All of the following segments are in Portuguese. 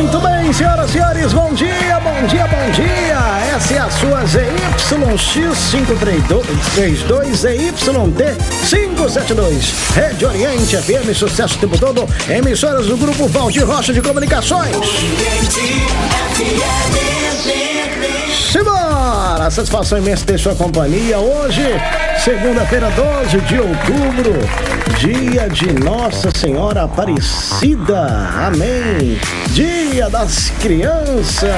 Muito bem, senhoras e senhores, bom dia, bom dia, bom dia. Essa é a sua ZYX532 ZYT572. Rede Oriente FM, sucesso o tempo todo. Emissoras do Grupo Valdir Rocha de Comunicações. Simbora! Satisfação imensa ter sua companhia. Hoje, segunda-feira, 12 de outubro, dia de Nossa Senhora Aparecida. Amém. Dia das crianças.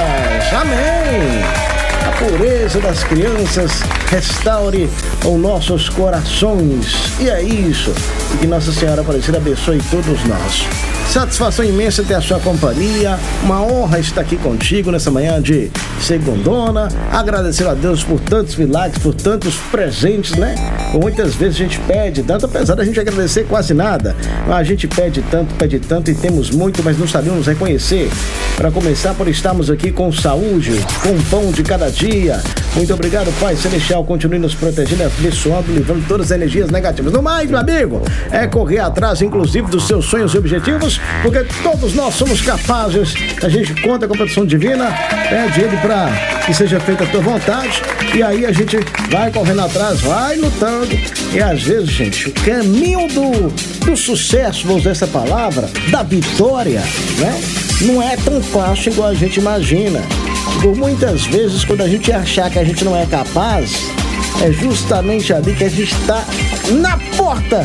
Amém. A pureza das crianças restaure os nossos corações. E é isso. E que Nossa Senhora Aparecida abençoe todos nós. Satisfação imensa ter a sua companhia. Uma honra estar aqui contigo nessa manhã de segundona. Agradecer a Deus por tantos milagres, por tantos presentes, né? Muitas vezes a gente pede tanto, apesar da gente agradecer quase nada. A gente pede tanto e temos muito, mas não sabemos reconhecer. Para começar, por estarmos aqui com saúde, com o pão de cada dia. Muito obrigado, Pai Celestial. Continue nos protegendo, abençoando, livrando todas as energias negativas. No mais, meu amigo, é correr atrás, inclusive, dos seus sonhos e objetivos, porque todos nós somos capazes. A gente conta com a proteção divina, pede Ele para que seja feita a tua vontade, e aí a gente vai correndo atrás, vai lutando. E às vezes, gente, o caminho do sucesso, vou usar essa palavra, da vitória, né? Não é tão fácil igual a gente imagina. Por muitas vezes, quando a gente achar que a gente não é capaz, é justamente ali que a gente está na porta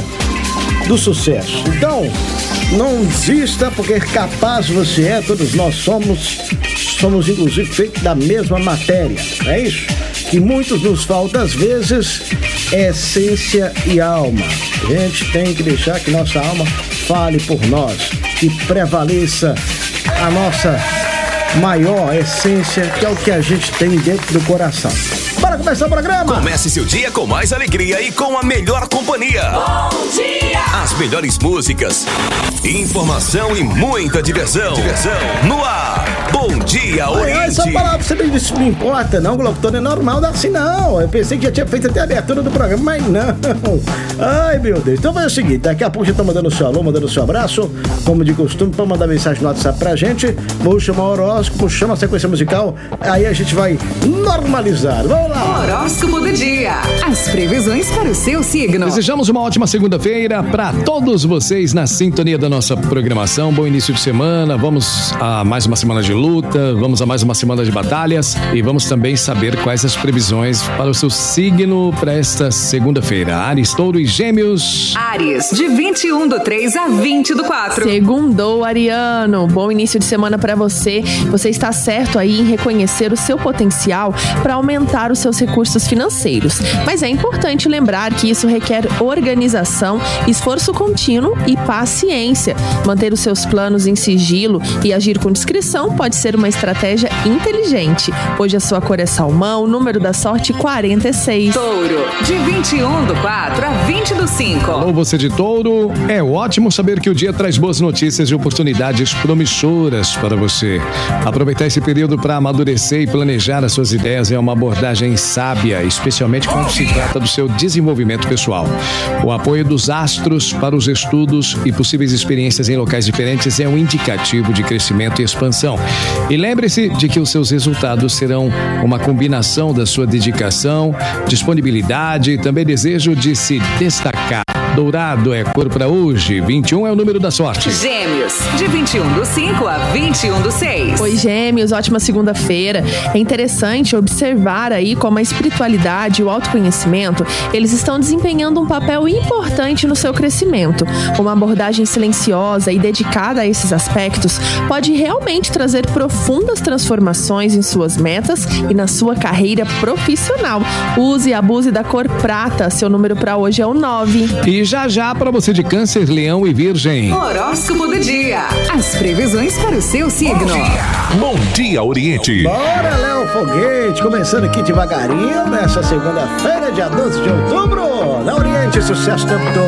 do sucesso. Então, não desista, porque capaz você é, todos nós somos inclusive feitos da mesma matéria, não é isso? Que muitos nos falta às vezes é essência e alma. A gente tem que deixar que nossa alma fale por nós, que prevaleça a nossa maior essência, que é o que a gente tem dentro do coração. Bora começar o programa! Comece seu dia com mais alegria e com a melhor companhia. Bom dia! As melhores músicas, informação e muita diversão. No ar, Bom Dia Oriente. Essa palavra você me disse, não importa não, Glocton, não é normal, não é assim não. Eu pensei que já tinha feito até a abertura do programa, mas não. Ai, meu Deus. Então vai o seguinte, daqui a pouco já tá mandando o seu alô, mandando o seu abraço, como de costume, pra mandar mensagem no WhatsApp pra gente. Vou chamar o horóscopo, chama a sequência musical, aí a gente vai normalizar. Vamos lá! Horóscopo do dia. As previsões para o seu signo. Desejamos uma ótima segunda-feira para todos vocês na sintonia da nossa programação. Bom início de semana. Vamos a mais uma semana de luta, vamos a mais uma semana de batalhas e vamos também saber quais as previsões para o seu signo para esta segunda-feira. Áries, Touro e Gêmeos. Áries, de 21/3 a 20/4. Segundou, Ariano. Bom início de semana para você. Você está certo aí em reconhecer o seu potencial para aumentar os seus recursos financeiros. Mas é importante lembrar que isso requer organização, esforço contínuo e paciência. Manter os seus planos em sigilo e agir com discrição pode ser uma estratégia inteligente. Hoje a sua cor é salmão, o número da sorte 46. Touro, de 21/4 a 20/5. Alô, você de Touro. É ótimo saber que o dia traz boas notícias e oportunidades promissoras para você. Aproveitar esse período para amadurecer e planejar as suas ideias é uma abordagem sábia, especialmente quando se trata do seu desenvolvimento pessoal. O apoio dos astros para os estudos e possíveis experiências em locais diferentes é um indicativo de crescimento e expansão. E lembre-se de que os seus resultados serão uma combinação da sua dedicação, disponibilidade e também desejo de se destacar. Dourado é cor para hoje, 21 é o número da sorte. Gêmeos, de 21/5 a 21/6. Oi, Gêmeos, ótima segunda-feira. É interessante observar aí como a espiritualidade e o autoconhecimento, eles estão desempenhando um papel importante no seu crescimento. Uma abordagem silenciosa e dedicada a esses aspectos pode realmente trazer profundas transformações em suas metas e na sua carreira profissional. Use e abuse da cor prata, seu número para hoje é o 9. E já para você de Câncer, Leão e Virgem. Horóscopo do dia. As previsões para o seu signo. Bom Dia Oriente. Bora, Léo Foguete, começando aqui devagarinho nessa segunda-feira, dia 12 de outubro. Na Oriente, sucesso tempo todo.